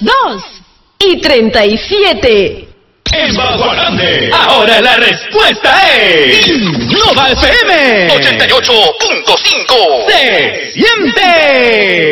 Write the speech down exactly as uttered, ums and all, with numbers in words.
dos y treinta y siete. En Bagua Grande, ahora la respuesta es Nova F M ochenta y ocho punto cinco. Se siente.